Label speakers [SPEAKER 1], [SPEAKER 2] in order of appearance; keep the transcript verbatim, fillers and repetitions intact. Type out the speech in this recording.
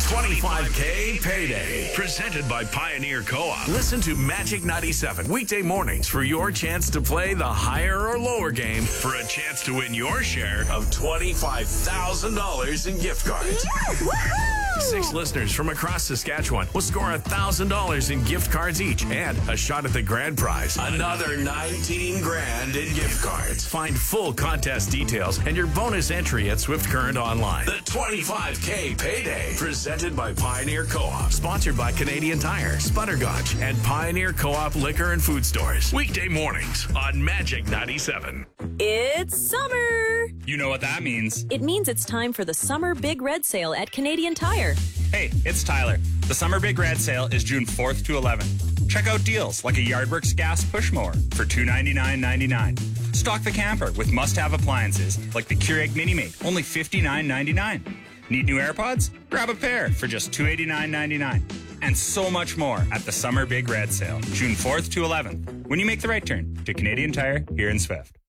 [SPEAKER 1] twenty-five K Payday, presented by Pioneer Co-op. Listen to Magic ninety-seven weekday mornings for your chance to play the higher or lower game for a chance to win your share of twenty-five thousand dollars in gift cards.
[SPEAKER 2] Yeah,
[SPEAKER 1] Six listeners from across Saskatchewan will score one thousand dollars in gift cards each and a shot at the grand prize, another nineteen grand in gift cards. Find full contest details and your bonus entry at Swift Current Online. The twenty-five K Payday, presented by Pioneer Co-op. Sponsored by Canadian Tire, Sputtergotch, and Pioneer Co-op Liquor and Food Stores. Weekday mornings on Magic ninety-seven.
[SPEAKER 2] It's summer.
[SPEAKER 3] You know what that means.
[SPEAKER 2] It means it's time for the Summer Big Red Sale at Canadian Tire.
[SPEAKER 3] Hey, it's Tyler. The Summer Big Red Sale is June fourth to eleventh. Check out deals like a Yardworks gas push mower for two hundred ninety-nine dollars and ninety-nine cents. Stock the camper with must-have appliances like the Keurig Mini-Mate, only fifty-nine ninety-nine. Need new AirPods? Grab a pair for just two hundred eighty-nine ninety-nine. And so much more at the Summer Big Red Sale, June fourth to eleventh, when you make the right turn to Canadian Tire here in Swift.